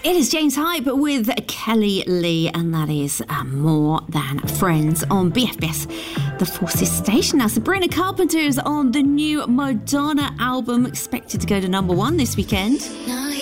It is James Hype with Kelly Lee, and that is More Than Friends on BFBS, the Forces station. Now, Sabrina Carpenter is on the new Madonna album, expected to go to number 1 this weekend.